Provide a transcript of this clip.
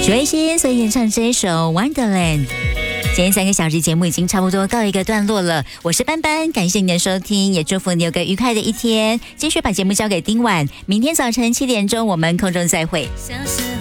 许魏欣所演唱这一首 Wonderland。今天3个小时节目已经差不多告一个段落了，我是班班，感谢你的收听，也祝福你有个愉快的一天。继续把节目交给丁婉，明天早晨7点钟我们空中再会。